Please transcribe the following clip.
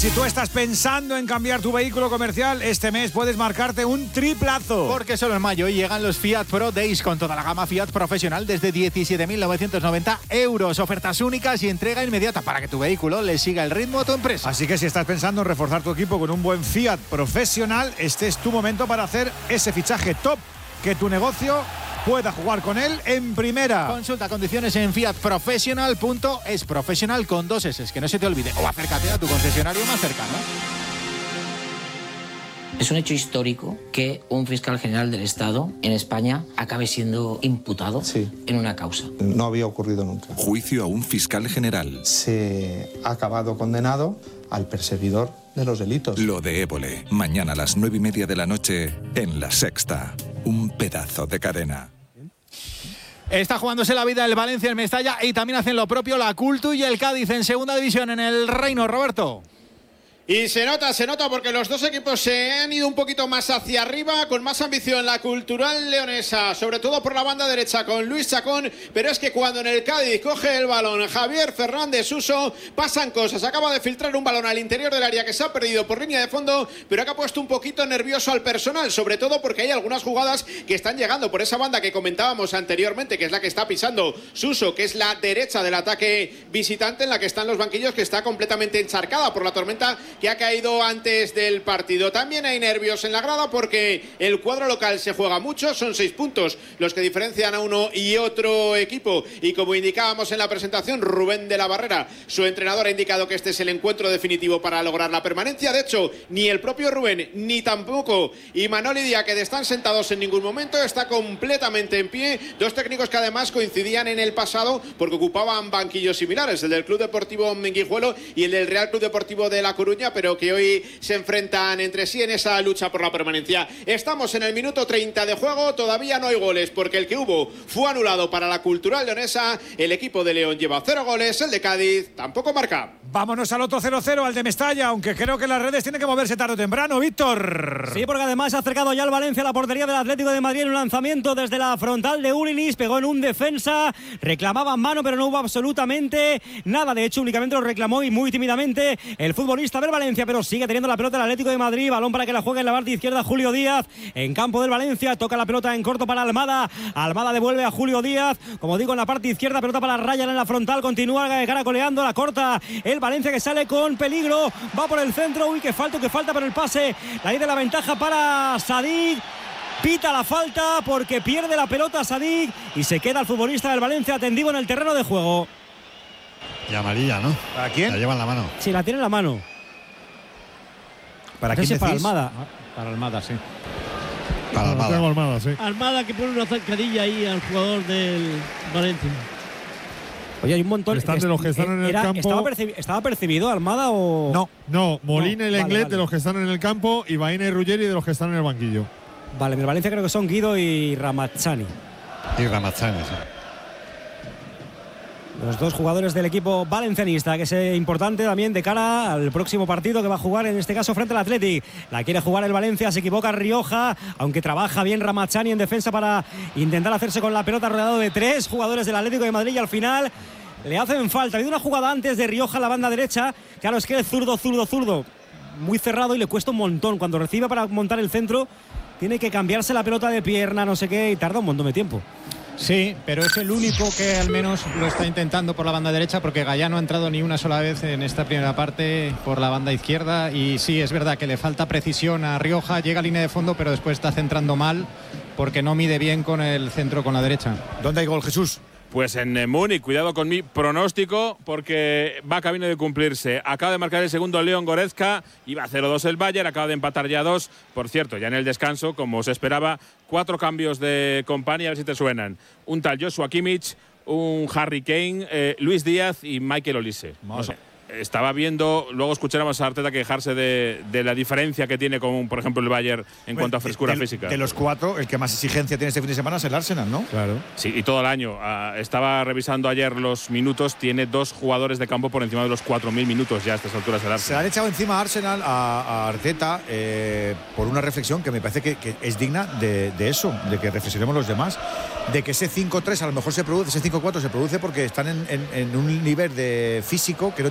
Si tú estás pensando en cambiar tu vehículo comercial, este mes puedes marcarte un triplazo. Porque solo en mayo llegan los Fiat Pro Days con toda la gama Fiat profesional desde 17.990 euros. Ofertas únicas y entrega inmediata para que tu vehículo le siga el ritmo a tu empresa. Así que si estás pensando en reforzar tu equipo con un buen Fiat profesional, este es tu momento para hacer ese fichaje top, que tu negocio pueda jugar con él en primera. Consulta condiciones en fiatprofessional.es, profesional con 2 S, que no se te olvide. O acércate a tu concesionario más cercano. Es un hecho histórico que un fiscal general del Estado en España acabe siendo imputado en una causa. No había ocurrido nunca. Juicio a un fiscal general. Se ha acabado condenado al perseguidor de los delitos. Lo de Évole, mañana a las 9:30 de la noche en La Sexta. Un pedazo de cadena. Está jugándose la vida el Valencia, el Mestalla, y también hacen lo propio la Cultu y el Cádiz en segunda división en el Reino. Roberto. Y se nota porque los dos equipos se han ido un poquito más hacia arriba, con más ambición la Cultural Leonesa, sobre todo por la banda derecha con Luis Chacón, pero es que cuando en el Cádiz coge el balón Javier Fernández Suso, pasan cosas. Acaba de filtrar un balón al interior del área que se ha perdido por línea de fondo, pero que ha puesto un poquito nervioso al personal, sobre todo porque hay algunas jugadas que están llegando por esa banda que comentábamos anteriormente, que es la que está pisando Suso, que es la derecha del ataque visitante, en la que están los banquillos, que está completamente encharcada por la tormenta que ha caído antes del partido. También hay nervios en la grada porque el cuadro local se juega mucho, son 6 puntos los que diferencian a uno y otro equipo, y como indicábamos en la presentación, Rubén de la Barrera, su entrenador, ha indicado que este es el encuentro definitivo para lograr la permanencia. De hecho, ni el propio Rubén ni tampoco Imanol Díaz, que están sentados en ningún momento, está completamente en pie. Dos técnicos que además coincidían en el pasado porque ocupaban banquillos similares, el del Club Deportivo Menguijuelo y el del Real Club Deportivo de La Coruña, pero que hoy se enfrentan entre sí en esa lucha por la permanencia. Estamos en el minuto 30 de juego, todavía no hay goles porque el que hubo fue anulado para la Cultural Leonesa. El equipo de León lleva 0 goles, el de Cádiz tampoco marca. Vámonos al otro 0-0, al de Mestalla, aunque creo que las redes tienen que moverse tarde o temprano, Víctor. Sí, porque además ha acercado ya el Valencia a la portería del Atlético de Madrid en un lanzamiento desde la frontal de Ulinis, pegó en un defensa, reclamaban mano pero no hubo absolutamente nada, de hecho únicamente lo reclamó y muy tímidamente el futbolista del Valencia, pero sigue teniendo la pelota el Atlético de Madrid, balón para que la juegue en la parte izquierda Julio Díaz, en campo del Valencia, toca la pelota en corto para Almada, Almada devuelve a Julio Díaz, como digo en la parte izquierda, pelota para Ryan en la frontal, continúa caracoleando, la corta el Valencia que sale con peligro, va por el centro, uy que falta por el pase, la ida de la ventaja para Sadik, pita la falta porque pierde la pelota Sadik y se queda el futbolista del Valencia tendido en el terreno de juego. Y amarilla, ¿no? ¿Para quién? La lleva en la mano. Sí, la tiene en la mano. ¿Para quién decís? Para Almada. Para Almada, sí. Para Almada. Sí. Almada que pone una zancadilla ahí al jugador del Valencia. Oye, hay un montón. Están de los que están en el campo. ¿Estaba percibido Almada o...? No, Molina y Lenglet vale. De los que están en el campo y Baena y Ruggeri de los que están en el banquillo. Vale, en el Valencia creo que son Guido y Ramazzani. Y Ramazzani, sí. Los dos jugadores del equipo valencianista, que es importante también de cara al próximo partido que va a jugar, en este caso frente al Athletic. La quiere jugar el Valencia, se equivoca Rioja, aunque trabaja bien Ramazzani en defensa para intentar hacerse con la pelota, rodeado de 3 jugadores del Atlético de Madrid, y al final le hacen falta. Ha habido una jugada antes de Rioja a la banda derecha, claro, es que el zurdo, muy cerrado y le cuesta un montón. Cuando recibe para montar el centro, tiene que cambiarse la pelota de pierna, no sé qué, y tarda un montón de tiempo. Sí, pero es el único que al menos lo está intentando por la banda derecha, porque Gallá no ha entrado ni una sola vez en esta primera parte por la banda izquierda, y sí, es verdad que le falta precisión a Rioja, llega a línea de fondo, pero después está centrando mal porque no mide bien con el centro con la derecha. ¿Dónde hay gol, Jesús? Pues en Múnich, cuidado con mi pronóstico porque va camino de cumplirse. Acaba de marcar el segundo León Goretzka, iba 0-2 el Bayern, acaba de empatar ya 2. Por cierto, ya en el descanso, como se esperaba, 4 cambios de compañía, a ver si te suenan. Un tal Joshua Kimmich, un Harry Kane, Luis Díaz y Michael Olise. No sé. Estaba viendo, luego escucháramos a Arteta quejarse de la diferencia que tiene con, por ejemplo, el Bayern en cuanto a frescura física. De los 4, el que más exigencia tiene este fin de semana es el Arsenal, ¿no? Claro. Sí, y todo el año. Estaba revisando ayer los minutos, tiene 2 jugadores de campo por encima de los 4.000 minutos ya a estas alturas del Arsenal. Se le han echado encima a Arsenal, a Arteta, por una reflexión que me parece que es digna de eso, de que reflexionemos los demás, de que ese 5-3 a lo mejor se produce, ese 5-4 se produce porque están en un nivel de físico que no